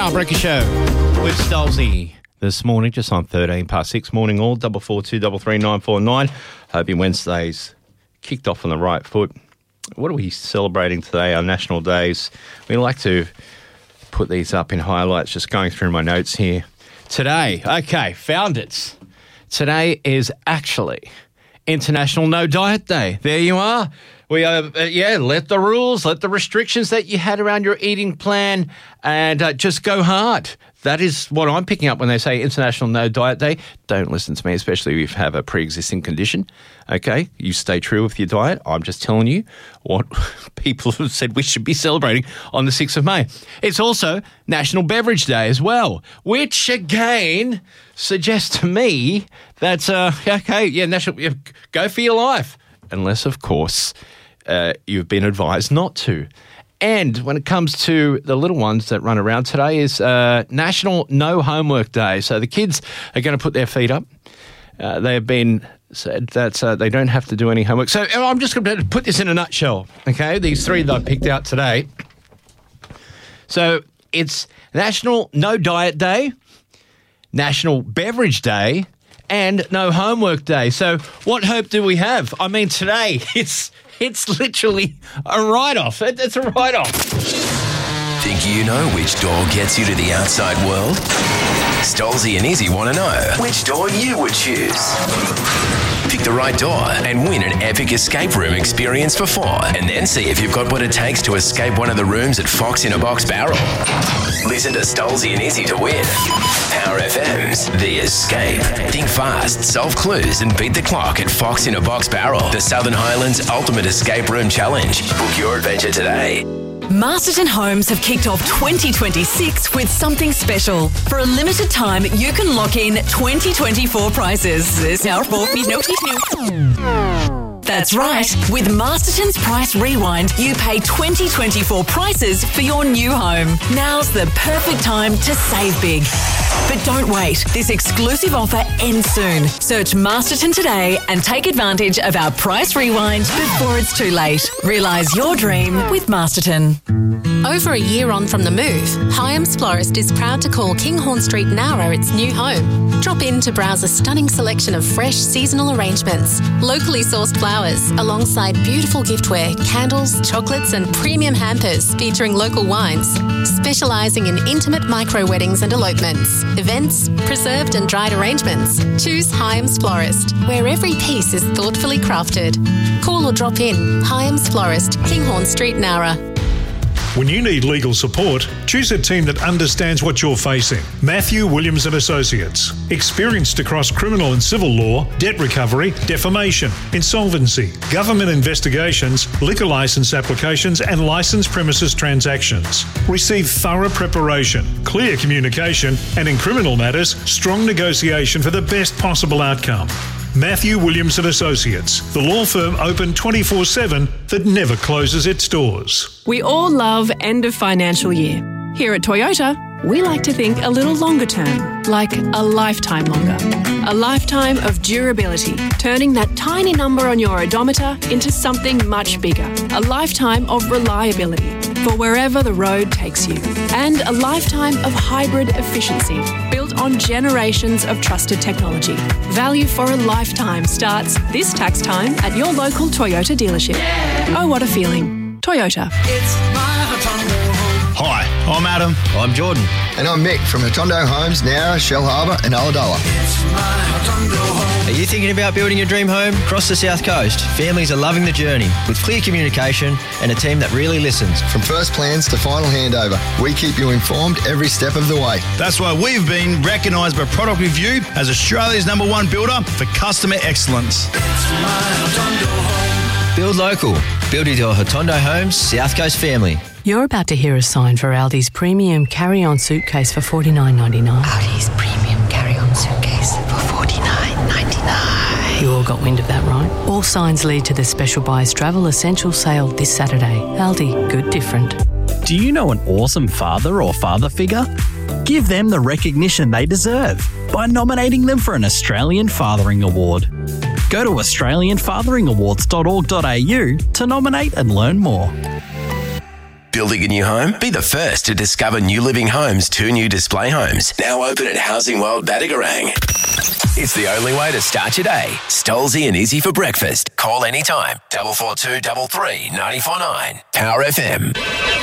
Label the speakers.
Speaker 1: Breaker Show with Stolzy this morning, just on 13 past 6. Morning all, 442 33949. Hope your Wednesday's kicked off on the right foot. What are we celebrating today? Our national days. We like to put these up in highlights, just going through my notes here. Today, okay, found it. Today is actually International No Diet Day. There you are. We are, let the rules, let the restrictions that you had around your eating plan and just go hard. That is what I'm picking up when they say International No Diet Day. Don't listen to me, especially if you have a pre-existing condition. Okay, you stay true with your diet. I'm just telling you what people have said we should be celebrating on the 6th of May. It's also National Beverage Day as well, which again suggests to me that, national, go for your life. Unless, of course, you've been advised not to. And when it comes to the little ones that run around, today is National No Homework Day. So the kids are going to put their feet up. They have been said that they don't have to do any homework. So I'm just going to put this in a nutshell, okay? These three that I picked out today. So it's National No Diet Day, National Beverage Day, and No Homework Day. So what hope do we have? I mean, today it's literally a write-off. It's a write-off.
Speaker 2: Think you know which door gets you to the outside world? Stolzy and Izzy want to know which door you would choose. Pick the right door and win an epic escape room experience for 4, and then see if you've got what it takes to escape one of the rooms at Fox in a Box Barrel. Listen to Stolzy and Izzy to win. Power FM's The Escape. Think fast, solve clues and beat the clock at Fox in a Box Barrel, the Southern Highlands Ultimate Escape Room Challenge. Book your adventure today.
Speaker 3: Masterton Homes have kicked off 2026 with something special. For a limited time, you can lock in 2024 prices. That's right. With Masterton's Price Rewind, you pay 2024 prices for your new home. Now's the perfect time to save big. But don't wait. This exclusive offer ends soon. Search Masterton today and take advantage of our Price Rewind before it's too late. Realise your dream with Masterton.
Speaker 4: Over a year on from the move, Hyams Florist is proud to call Kinghorn Street, Nowra its new home. Drop in to browse a stunning selection of fresh seasonal arrangements, locally sourced flowers, alongside beautiful giftware, candles, chocolates and premium hampers featuring local wines, specialising in intimate micro-weddings and elopements, events, preserved and dried arrangements. Choose Hyams Florist, where every piece is thoughtfully crafted. Call or drop in. Hyams Florist, Kinghorn Street, Nowra.
Speaker 5: When you need legal support, choose a team that understands what you're facing. Matthew Williams and Associates. Experienced across criminal and civil law, debt recovery, defamation, insolvency, government investigations, liquor licence applications and licensed premises transactions. Receive thorough preparation, clear communication and in criminal matters, strong negotiation for the best possible outcome. Matthew Williams and Associates, the law firm open 24/7 that never closes its doors.
Speaker 6: We all love end of financial year. Here at Toyota, we like to think a little longer term, like a lifetime longer. A lifetime of durability, turning that tiny number on your odometer into something much bigger. A lifetime of reliability for wherever the road takes you. And a lifetime of hybrid efficiency, built on generations of trusted technology. Value for a lifetime starts this tax time at your local Toyota dealership. Yeah. Oh, what a feeling. Toyota.
Speaker 7: It's my Hotondo home.
Speaker 8: Hi, I'm Adam.
Speaker 9: I'm Jordan.
Speaker 10: And I'm Mick from Hotondo Homes, Nowra, Shell Harbour and Ulladulla.
Speaker 7: It's my Hotondo home.
Speaker 9: Are you thinking about building your dream home? Across the South Coast, families are loving the journey with clear communication and a team that really listens.
Speaker 10: From first plans to final handover, we keep you informed every step of the way.
Speaker 8: That's why we've been recognised by Product Review as Australia's #1 builder for customer excellence.
Speaker 7: It's my Hotondo home.
Speaker 9: Build local. Build with your Hotondo Homes South Coast family.
Speaker 11: You're about to hear a sign for Aldi's premium carry-on suitcase for $49.99.
Speaker 12: Aldi's premium carry-on suitcase for $49.99.
Speaker 11: You all got wind of that, right? All signs lead to the Special Buys Travel Essential Sale this Saturday. Aldi, good different.
Speaker 13: Do you know an awesome father or father figure? Give them the recognition they deserve by nominating them for an Australian Fathering Award. Go to australianfatheringawards.org.au to nominate and learn more.
Speaker 2: Building a new home? Be the first to discover New Living Homes' 2 new display homes, now open at Housing World Badagarang. It's the only way to start your day. Stolzy and Izzy for breakfast. Call anytime. 442 33 949. Power FM.